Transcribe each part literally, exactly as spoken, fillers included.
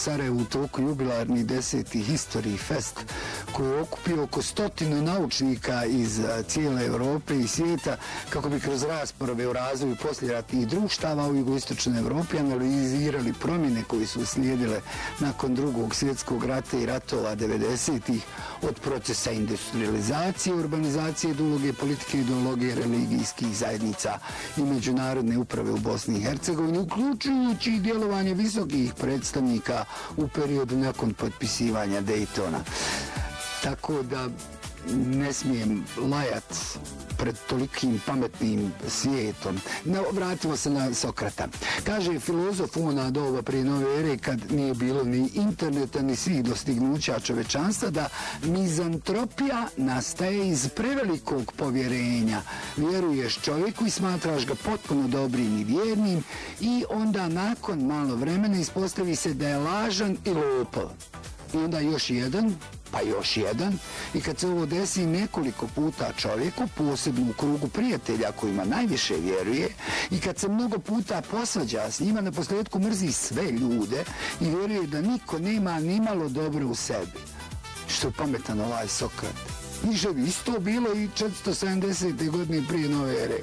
Sarajevu u toku jubilarni deseti History Fest koji je okupio oko stotinu naučnika iz cijele Europe i svijeta kako bi kroz rasprave o razvoju poslijeratnih društava u jugoistočnoj Europi analizirali promjene koje su slijedile nakon drugog svjetskog rata i ratova devedesetih od procesa industrializacije, urbanizacije, do uloge politike, ideologije, religijskih zajednica i međunarodne uprave u Bosni i Hercegovini, uključujući i djelovanje visokih predstavnika u periodu nakon potpisivanja Daytona. Tako da ne smijem lajat pred tolikim pametnim svijetom. No, vratimo se na Sokrata. Kaže filozof u ona doba prije nove ere, kad nije bilo ni interneta ni svih dostignuća čovečanstva, da mizantropija nastaje iz prevelikog povjerenja. Vjeruješ čovjeku i smatraš ga potpuno dobrim i vjernim i onda nakon malo vremena ispostavi se da je lažan i lopov. I onda još jedan, pa još jedan. I kad se ovo desi nekoliko puta čovjeku, posebno u krugu prijatelja kojima najviše vjeruje, i kad se mnogo puta posvađa s njima, na posljedku mrzi sve ljude i vjeruje da niko nema ni malo dobro u sebi. Što je pametan ovaj Sokrat. I živi. Isto bilo i četiristo sedamdesete godine prije nove ere.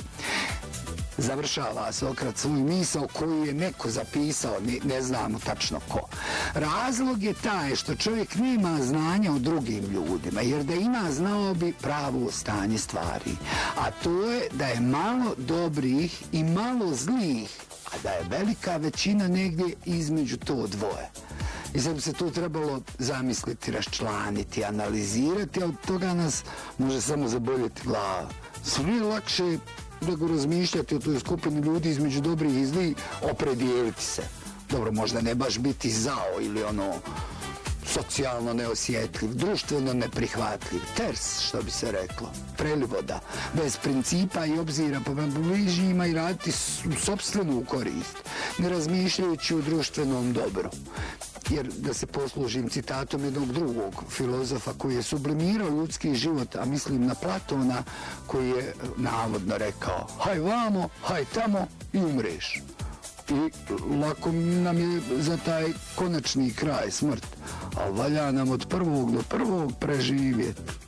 Završava Sokrat svoju misao koju je neko zapisao, ne, ne znamo tačno ko. Razlog je taj što čovjek nema znanja o drugim ljudima, jer da ima znao bi pravo stanje stvari. A to je da je malo dobrih i malo zlih, a da je velika većina negdje između to dvoje. I sad bi se tu trebalo zamisliti, raščlaniti, analizirati, a od toga nas može samo zaboljeti glava. Sve je lakše nego razmišljati o toj skupini ljudi između dobrih i zlih, opredijeliti se. Dobro, možda ne baš biti zao ili ono socijalno neosjetljiv, društveno neprihvatljiv, ters, što bi se reklo, prelivoda, bez principa i obzira po bližnjima i raditi sopstvenu korist, ne razmišljajući o društvenom dobru. Jer da se poslužim citatom jednog drugog filozofa koji je sublimirao ljudski život, a mislim na Platona, koji je navodno rekao haj vamo, haj tamo i umreš. I lako nam je za taj konačni kraj smrt, ali valja nam od prvog do prvog preživjeti.